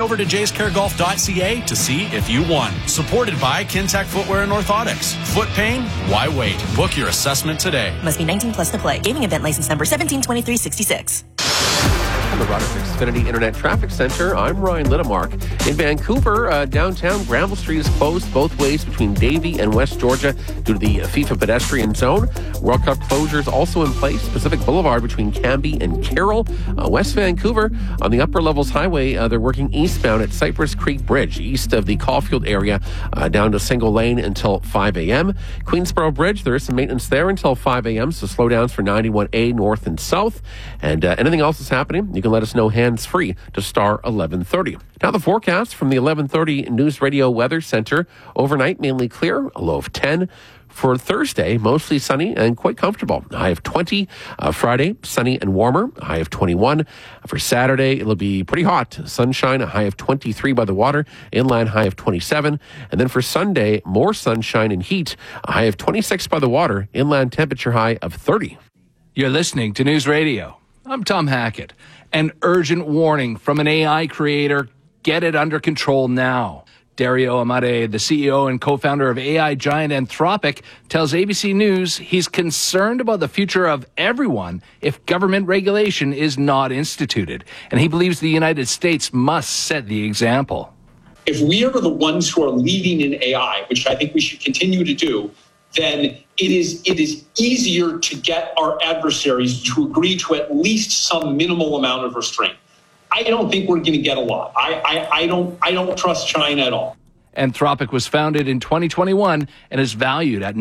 over to jayscaregolf.ca to see if you won. Supported by Kintec Footwear and Orthotics. Foot pain? Why wait? Book your assessment today. Must be 19 plus to play. Gaming event license number 172366. From the Rogers Xfinity Internet Traffic Center, I'm Ryan Littamark. In Vancouver, downtown Granville Street is closed both ways between Davie and West Georgia due to the FIFA pedestrian zone. World Cup closures also in place. Pacific Boulevard between Cambie and Carroll. West Vancouver, on the Upper Levels Highway, they're working eastbound at Cypress Creek Bridge, east of the Caulfield area, down to single lane until 5 a.m. Queensboro Bridge, there is some maintenance there until 5 a.m., so slowdowns for 91A north and south. And anything else is happening, you can let us know hands-free to star 1130. Now the forecast from the 1130 News Radio Weather Center. Overnight, mainly clear, a low of 10. For Thursday, mostly sunny and quite comfortable. A high of 20. Friday, sunny and warmer, a high of 21. For Saturday, it'll be pretty hot. Sunshine, a high of 23 by the water. Inland, high of 27. And then for Sunday, more sunshine and heat, a high of 26 by the water. Inland temperature high of 30. You're listening to News Radio. I'm Tom Hackett. An urgent warning from an AI creator. Get it under control now. Dario Amade, the CEO and co-founder of AI giant Anthropic, tells ABC News he's concerned about the future of everyone if government regulation is not instituted. And he believes the United States must set the example. If we are the ones who are leading in AI, which I think we should continue to do, then it is easier to get our adversaries to agree to at least some minimal amount of restraint. I don't think we're going to get a lot. I don't trust China at all. Anthropic was founded in 2021 and is valued at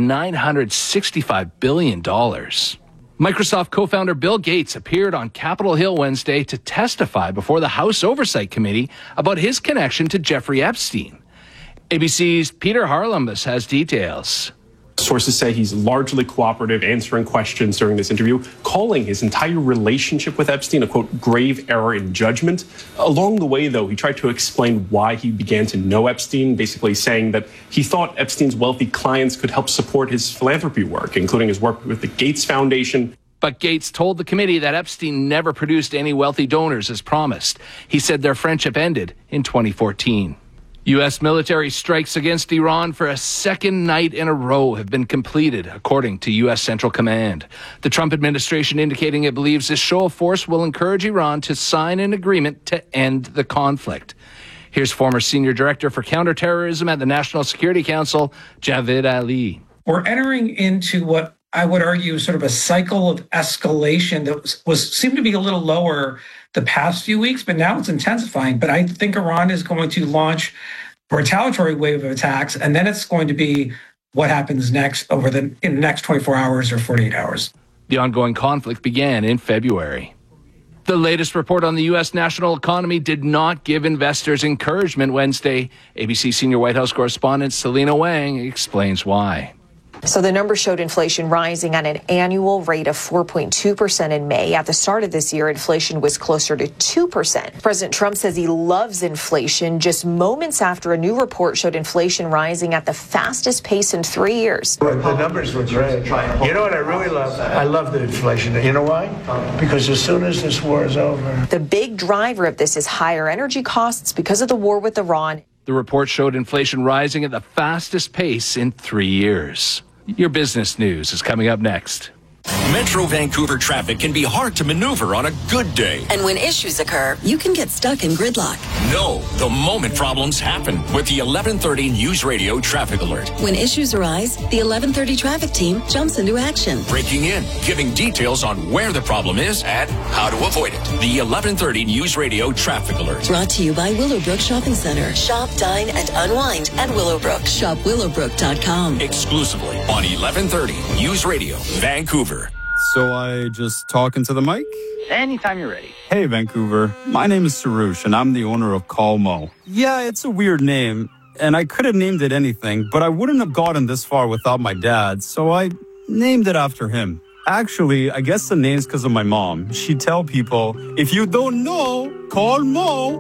$965 billion. Microsoft co-founder Bill Gates appeared on Capitol Hill Wednesday to testify before the House Oversight Committee about his connection to Jeffrey Epstein. ABC's Peter Harlambus has details. Sources say he's largely cooperative, answering questions during this interview, calling his entire relationship with Epstein a, quote, grave error in judgment. Along the way, though, he tried to explain why he began to know Epstein, basically saying that he thought Epstein's wealthy clients could help support his philanthropy work, including his work with the Gates Foundation. But Gates told the committee that Epstein never produced any wealthy donors as promised. He said their friendship ended in 2014. U.S. military strikes against Iran for a second night in a row have been completed, according to U.S. Central Command. The Trump administration indicating it believes this show of force will encourage Iran to sign an agreement to end the conflict. Here's former senior director for counterterrorism at the National Security Council, Javed Ali. We're entering into what I would argue sort of a cycle of escalation that seemed to be a little lower the past few weeks, but now it's intensifying. But I think Iran is going to launch a retaliatory wave of attacks, and then it's going to be what happens next in the next 24 hours or 48 hours. The ongoing conflict began in February. The latest report on the U.S. national economy did not give investors encouragement Wednesday. ABC senior White House correspondent Selena Wang explains why. So the numbers showed inflation rising at an annual rate of 4.2% in May. At the start of this year, inflation was closer to 2%. President Trump says he loves inflation just moments after a new report showed inflation rising at the fastest pace in 3 years. The numbers were great. You know what I really love? I love the inflation. You know why? Because as soon as this war is over. The big driver of this is higher energy costs because of the war with Iran. The report showed inflation rising at the fastest pace in 3 years. Your business news is coming up next. Metro Vancouver traffic can be hard to maneuver on a good day. And when issues occur, you can get stuck in gridlock. No, the moment problems happen with the 1130 News Radio Traffic Alert. When issues arise, the 1130 traffic team jumps into action. Breaking in, giving details on where the problem is and how to avoid it. The 1130 News Radio Traffic Alert. Brought to you by Willowbrook Shopping Center. Shop, dine, and unwind at Willowbrook. Shop willowbrook.com. Exclusively on 1130 News Radio, Vancouver. So I just talk into the mic? Anytime you're ready. Hey, Vancouver. My name is Sarush, and I'm the owner of Call Mo. Yeah, it's a weird name, and I could have named it anything, but I wouldn't have gotten this far without my dad, so I named it after him. Actually, I guess the name's because of my mom. She'd tell people, if you don't know, call Mo,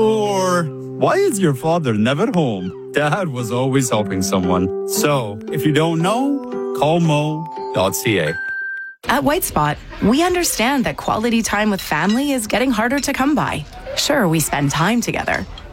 or why is your father never home? Dad was always helping someone. So, if you don't know, call mo.ca. At White Spot, we understand that quality time with family is getting harder to come by. Sure, we spend time together,